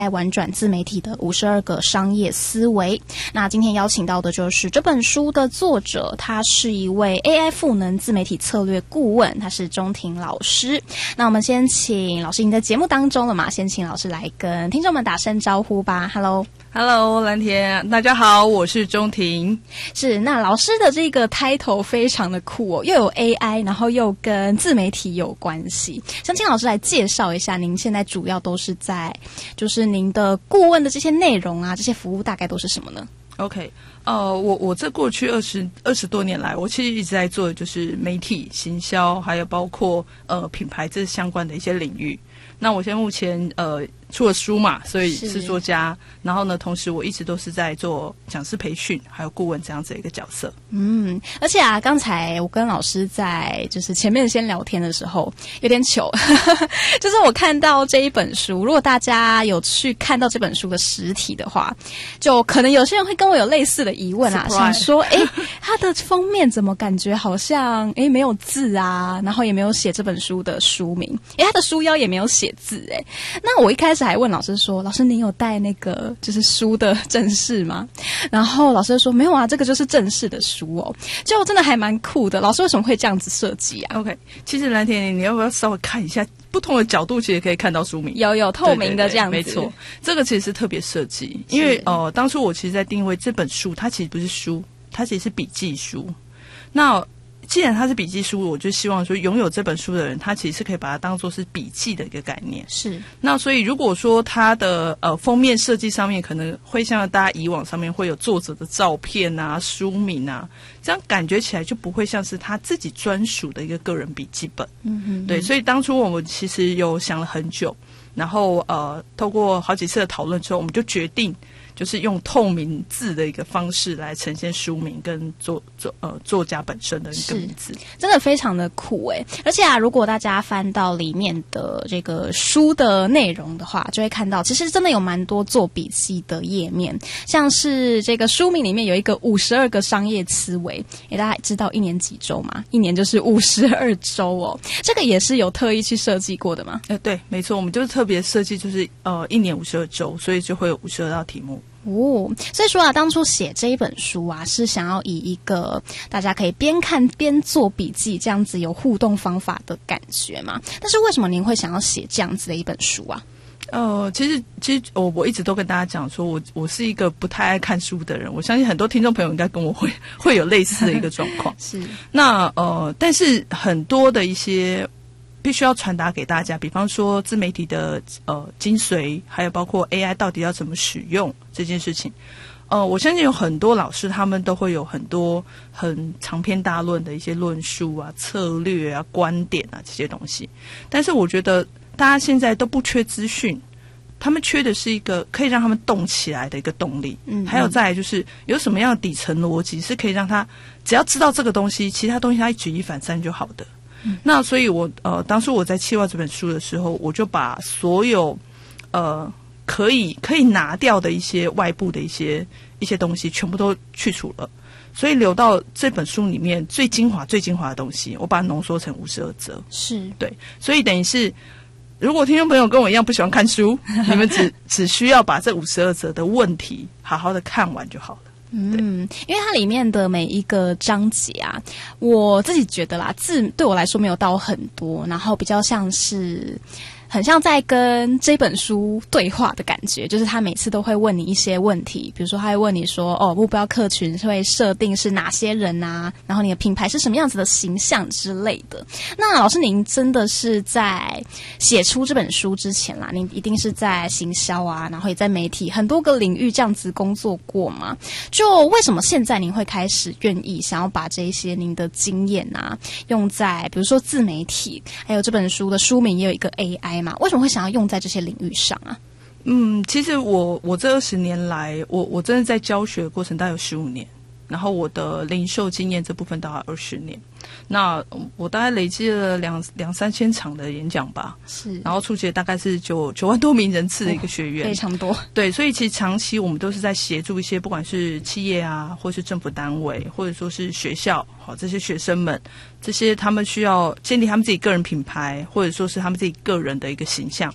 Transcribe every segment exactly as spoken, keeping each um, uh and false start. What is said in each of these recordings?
来玩转自媒体的五十二个商业思维。那今天邀请到的就是这本书的作者，他是一位 A I 赋能自媒体策略顾问，他是钟庭老师。那我们先请老师，您在节目当中了嘛，先请老师来跟听众们打声招呼吧。 Hello Hello， 蓝田，大家好，我是钟庭。 是，那老师的这个 title 非常的酷哦，又有 A I， 然后又跟自媒体有关系。想请老师来介绍一下，您现在主要都是在，就是您的顾问的这些内容啊，这些服务大概都是什么呢？ OK， 呃，我我这过去二十二十多年来，我其实一直在做的就是媒体行销，还有包括呃品牌这相关的一些领域。那我现在目前呃出了书嘛，所以是作家，然后呢，同时我一直都是在做讲师培训还有顾问这样子的一个角色。 嗯，而且啊，刚才我跟老师在就是前面先聊天的时候有点糗就是我看到这一本书，如果大家有去看到这本书的实体的话，就可能有些人会跟我有类似的疑问啊， Surprise. 想说诶它的封面怎么感觉好像诶没有字啊，然后也没有写这本书的书名，诶它的书腰也没有写字诶。那我一开始还问老师说，老师您有带那个就是书的正式吗？然后老师就说没有啊，这个就是正式的书哦，就真的还蛮酷的。老师为什么会这样子设计啊？ OK， 其实蓝田你要不要稍微看一下不同的角度，其实可以看到书名， 有有透明的这样子。 对对对，没错，这个其实是特别设计，因为呃当初我其实在定位这本书，它其实不是书，它其实是笔记书。那既然它是笔记书，我就希望说拥有这本书的人，他其实是可以把它当作是笔记的一个概念。 是。 那所以如果说它的呃封面设计上面可能会像大家以往上面会有作者的照片啊、书名啊，这样感觉起来就不会像是他自己专属的一个个人笔记本。嗯哼，对，所以当初我们其实有想了很久，然后呃透过好几次的讨论之后，我们就决定就是用透明字的一个方式来呈现书名跟作作呃作家本身的一个名字， 真的非常的酷诶。而且啊，如果大家翻到里面的这个书的内容的话，就会看到其实真的有蛮多做笔记的页面，像是这个书名里面有一个五十二个商业思维，诶，大家知道一年几周吗？一年就是五十二周哦，这个也是有特意去设计过的吗？ 呃，对，没错，我们就是特别设计，就是呃一年五十二周，所以就会有五十二道题目。 哦，所以说啊，当初写这一本书啊，是想要以一个大家可以边看边做笔记这样子有互动方法的感觉嘛。但是为什么您会想要写这样子的一本书啊？ 呃，其实其实我我一直都跟大家讲说，我我是一个不太爱看书的人，我相信很多听众朋友应该跟我会会有类似的一个状况。 是。那呃，但是很多的一些必须要传达给大家，比方说自媒体的呃精髓，还有包括 A I 到底要怎么使用这件事情，呃，我相信有很多老师他们都会有很多很长篇大论的一些论述啊、策略啊、观点啊这些东西，但是我觉得大家现在都不缺资讯，他们缺的是一个可以让他们动起来的一个动力，嗯，还有再来就是有什么样的底层逻辑是可以让他只要知道这个东西，其他东西他一举一反三就好的。嗯、那所以我呃当初我在企划这本书的时候，我就把所有呃可以可以拿掉的一些外部的一些一些东西全部都去除了，所以留到这本书里面最精华最精华的东西，我把它浓缩成五十二则。 是，对， 所以等于是如果听众朋友跟我一样不喜欢看书你们只只需要把这五十二则的问题好好的看完就好了。 嗯，因为它里面的每一个章节啊，我自己觉得啦，字对我来说没有到很多，然后比较像是很像在跟这本书对话的感觉，就是他每次都会问你一些问题，比如说他会问你说哦，目标客群会设定是哪些人啊，然后你的品牌是什么样子的形象之类的。那老师您真的是在写出这本书之前啦，您一定是在行销啊，然后也在媒体很多个领域这样子工作过吗？就为什么现在您会开始愿意想要把这一些您的经验啊用在比如说自媒体，还有这本书的书名也有一个 A I为什么会想要用在这些领域上啊？ 嗯，其实我我这二十年来，我我真的在教学的过程大概有十五年，然后我的零售经验这部分大概二十年。那我大概累积了两两三千场的演讲吧， 是， 然后出席大概是九九万多名人次的一个学员， 非常多。 对，所以其实长期我们都是在协助一些不管是企业啊，或是政府单位，或者说是学校，好，这些学生们，这些他们需要建立他们自己个人品牌，或者说是他们自己个人的一个形象。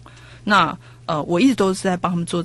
那呃，我一直都是在帮他们做